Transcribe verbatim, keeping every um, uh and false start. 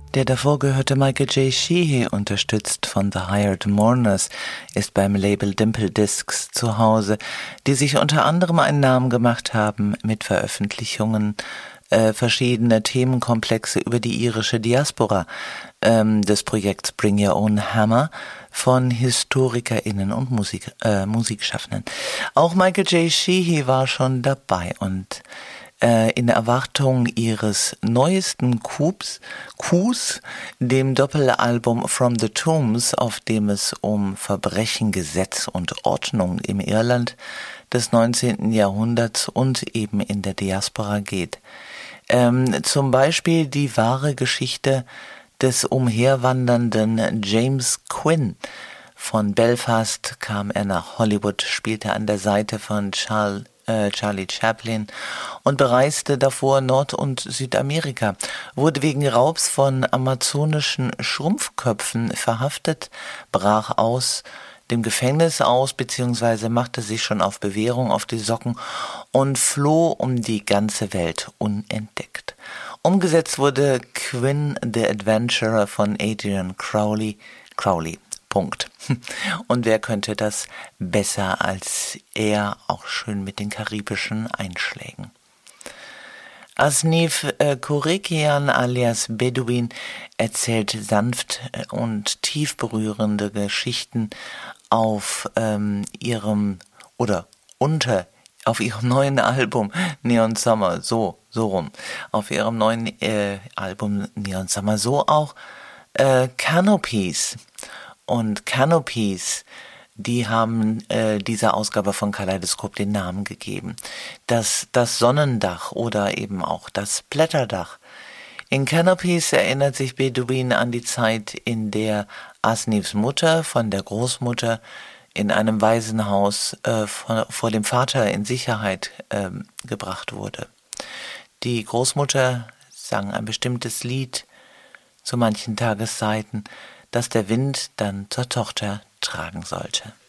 Der davor gehörte Michael J. Sheehy, unterstützt von The Hired Mourners, ist beim Label Dimple Discs zu Hause, die sich unter anderem einen Namen gemacht haben mit Veröffentlichungen äh, verschiedener Themenkomplexe über die irische Diaspora, ähm, des Projekts Bring Your Own Hammer von HistorikerInnen und Musik, äh, Musikschaffenden. Auch Michael J. Sheehy war schon dabei und in Erwartung ihres neuesten Coups, Coups, dem Doppelalbum From the Tombs, auf dem es um Verbrechen, Gesetz und Ordnung im Irland des neunzehnten Jahrhunderts und eben in der Diaspora geht. Ähm, zum Beispiel die wahre Geschichte des umherwandernden James Quinn. Von Belfast kam er nach Hollywood, spielte an der Seite von Charles Charlie Chaplin und bereiste davor Nord- und Südamerika, wurde wegen Raubs von amazonischen Schrumpfköpfen verhaftet, brach aus dem Gefängnis aus bzw. machte sich schon auf Bewährung auf die Socken und floh um die ganze Welt unentdeckt. Umgesetzt wurde Quinn the Adventurer von Adrian Crowley, Crowley. Punkt. Und wer könnte das besser als er, auch schön mit den karibischen Einschlägen. Asnif äh, Korekian alias Bedouin erzählt sanft und tief berührende Geschichten auf ähm, ihrem oder unter auf ihrem neuen Album Neon Summer, so, so rum, auf ihrem neuen äh, Album Neon Summer, so auch äh, Canopies. Und Canopies, die haben äh, dieser Ausgabe von Kaleidoskop den Namen gegeben. Das, das Sonnendach oder eben auch das Blätterdach. In Canopies erinnert sich Bedouin an die Zeit, in der Asnifs Mutter von der Großmutter in einem Waisenhaus äh, vor, vor dem Vater in Sicherheit äh, gebracht wurde. Die Großmutter sang ein bestimmtes Lied zu manchen Tageszeiten, das der Wind dann zur Tochter tragen sollte.